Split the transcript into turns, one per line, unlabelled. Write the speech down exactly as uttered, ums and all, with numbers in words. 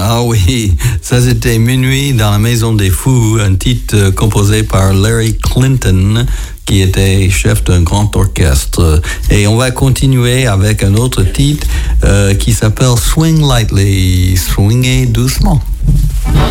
Ah oui, ça c'était Minuit dans la Maison des Fous, un titre euh, composé par Larry Clinton, qui était chef d'un grand orchestre. Et on va continuer avec un autre titre euh, qui s'appelle Swing Lightly, swingez doucement.